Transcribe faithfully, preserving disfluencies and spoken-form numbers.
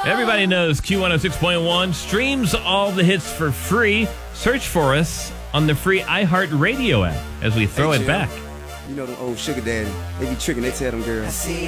Everybody knows Q one oh six point one streams all the hits for free. Search for us on the free iHeartRadio app as we throw Hey, it Jim. back. You know the old sugar daddy. They be tricking. They tell them girls.